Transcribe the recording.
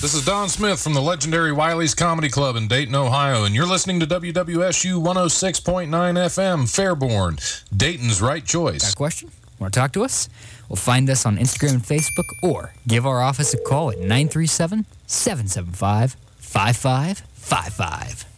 This is Don Smith from the legendary Wiley's Comedy Club in Dayton, Ohio, and you're listening to WWSU 106.9 FM, Fairborn, Dayton's right choice. Got a question? Want to talk to us? Well, find us on Instagram and Facebook, or give our office a call at 937-775-5555.